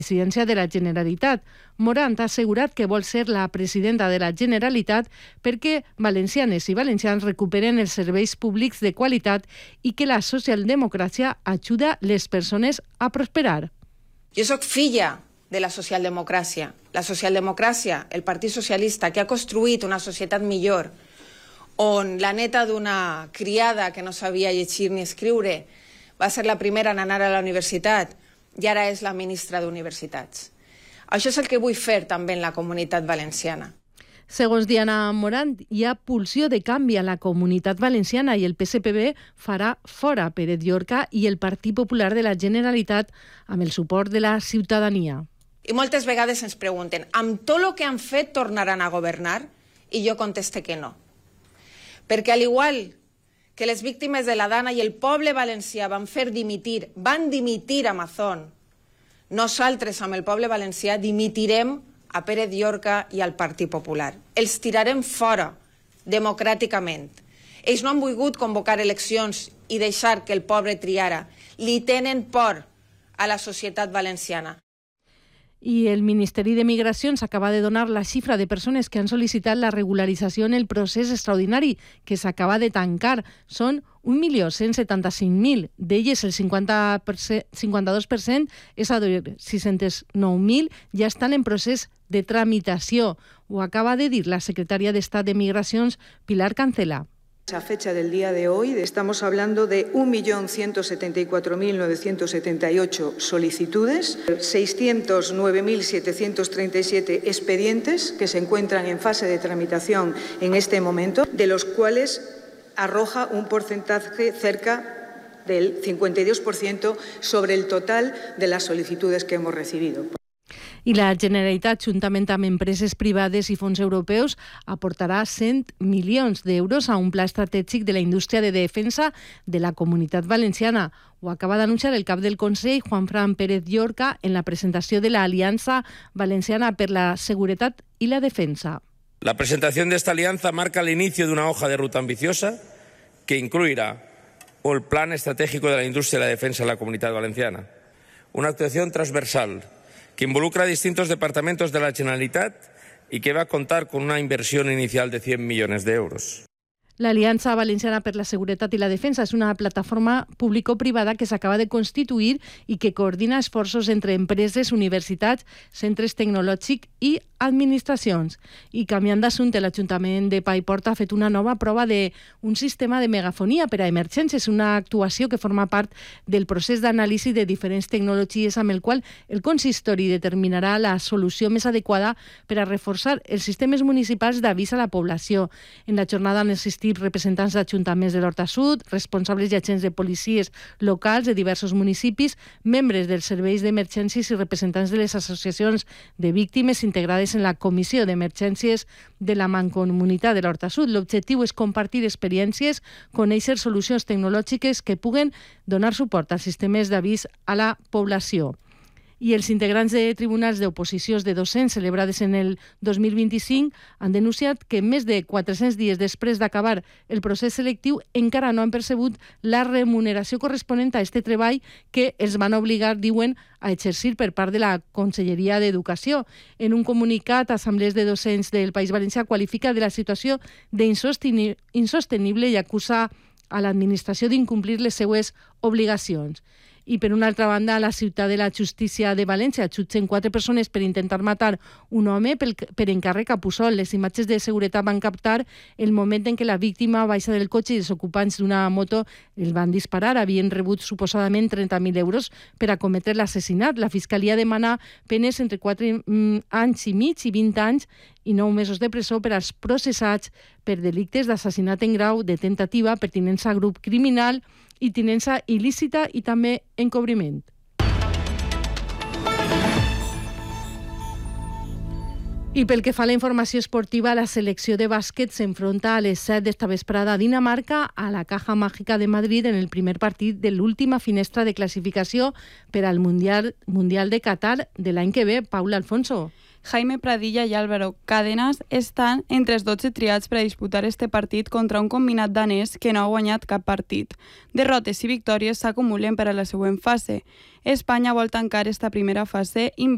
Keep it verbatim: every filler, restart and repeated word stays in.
presidència de la Generalitat. Morant ha assegurat que vol ser la presidenta de la Generalitat perquè valencianes i valencians recuperen els serveis públics de qualitat i que la socialdemocràcia ajuda les persones a prosperar. Jo soc filla de la socialdemocràcia. La socialdemocràcia, el Partit Socialista, que ha construït una societat millor, on la neta d'una criada que no sabia llegir ni escriure va ser la primera en anar a la universitat i ara és la ministra d'Universitats. Això és el que vull fer també en la comunitat valenciana. Segons Diana Morant, hi ha pulsió de canvi a la comunitat valenciana i el P S P B farà fora Pérez Llorca i el Partit Popular de la Generalitat amb el suport de la ciutadania. I moltes vegades ens pregunten, amb tot el que han fet tornaran a governar? I jo conteste que no. Perquè al igual que les víctimes de la Dana i el poble valencià van fer dimitir, van dimitir a Mazón, nosaltres amb el poble valencià dimitirem a Pérez Llorca i al Partit Popular. Els tirarem fora, democràticament. Ells no han volgut convocar eleccions i deixar que el poble triara. Li tenen por a la societat valenciana. I el Ministeri de Migracions acaba de donar la xifra de persones que han sol·licitat la regularització en el procés extraordinari que s'acaba de tancar. Són un milió cent setanta-cinc mil. D'elles, el cinquanta-dos per cent, és a dir, sis-cents nou mil, ja estan en procés de tramitació. Ho acaba de dir la secretària d'Estat de Migracions, Pilar Cancela. A fecha del día de hoy estamos hablando de un millón ciento setenta y cuatro mil novecientos setenta y ocho solicitudes, seiscientos nueve mil setecientos treinta y siete expedientes que se encuentran en fase de tramitación en este momento, de los cuales arroja un porcentaje cerca del cincuenta y dos por ciento sobre el total de las solicitudes que hemos recibido. I la Generalitat, juntament amb empreses privades i fons europeus, aportarà cent milions d'euros a un pla estratègic de la indústria de defensa de la Comunitat Valenciana. Ho acaba d'anunciar el cap del Consell, Juanfran Pérez Llorca, en la presentació de la Alianza Valenciana per la Seguretat i la Defensa. La presentación de esta alianza marca el inicio de una hoja de ruta ambiciosa que incluirá el Plan Estratégico de la Industria de la Defensa de la Comunitat Valenciana, una actuación transversal que involucra a distintos departamentos de la Generalitat y que va a contar con una inversión inicial de cien millones de euros. L'Aliança Valenciana per la Seguretat i la Defensa és una plataforma público-privada que s'acaba de constituir i que coordina esforços entre empreses, universitats, centres tecnològics i administracions. I canviant d'assumpte, l'Ajuntament de Paiporta ha fet una nova prova d'un sistema de megafonia per a emergències, una actuació que forma part del procés d'anàlisi de diferents tecnologies amb el qual el consistori determinarà la solució més adequada per a reforçar els sistemes municipals d'avís a la població. En la jornada han assistit representants d'ajuntaments de l'Horta Sud, responsables i agents de policies locals de diversos municipis, membres dels serveis d'emergències i representants de les associacions de víctimes integrades en la Comissió d'Emergències de la Mancomunitat de l'Horta Sud. L'objectiu és compartir experiències, conèixer solucions tecnològiques que puguen donar suport als sistemes d'avís a la població. I els integrants de tribunals d'oposicions de docents celebrades en el dos mil vint-i-cinc han denunciat que més de quatre-cents dies després d'acabar el procés selectiu encara no han percebut la remuneració corresponent a aquest treball que els van obligar, diuen, a exercir per part de la Conselleria d'Educació. En un comunicat, Assemblees de Docents del País Valencià qualifica de la situació d'insostenible i acusa a l'administració d'incomplir les seues obligacions. I per una altra banda, a la ciutat de la Justícia de València jutgen quatre persones per intentar matar un home per encàrrec a Puçol. Les imatges de seguretat van captar el moment en què la víctima baixa del cotxe i els ocupants d'una moto el van disparar. Havien rebut suposadament trenta mil euros per a cometre l'assassinat. La Fiscalia demana penes entre quatre anys i mig i vint anys i nou mesos de presó per als processats per delictes d'assassinat en grau, de tentativa, pertinença a grup criminal i tinença il·lícita i també encobriment. I pel que fa a la informació esportiva, la selecció de bàsquet s'enfronta a les set d'esta vesprada a Dinamarca a la Caja Mágica de Madrid en el primer partit de l'última finestra de classificació per al Mundial, Mundial de Qatar de l'any que ve. Paula Alfonso. Jaime Pradilla i Álvaro Cárdenas estan entre els dotze triats per a disputar este partit contra un combinat danès que no ha guanyat cap partit. Derrotes i victòries s'acumulen per a la següent fase. Espanya vol tancar esta primera fase